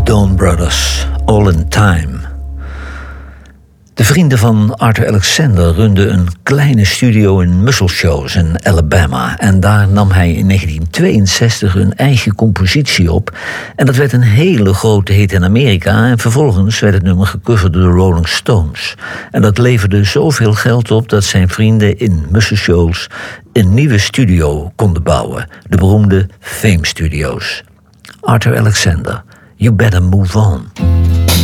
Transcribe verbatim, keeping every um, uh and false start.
Dawn Brothers, All in Time. De vrienden van Arthur Alexander runden een kleine studio in Muscle Shoals in Alabama. En daar nam hij in negentien tweeënzestig een eigen compositie op. En dat werd een hele grote hit in Amerika. En vervolgens werd het nummer gecoverd door de Rolling Stones. En dat leverde zoveel geld op dat zijn vrienden in Muscle Shoals een nieuwe studio konden bouwen. De beroemde Fame Studios. Arthur Alexander, You Better Move On.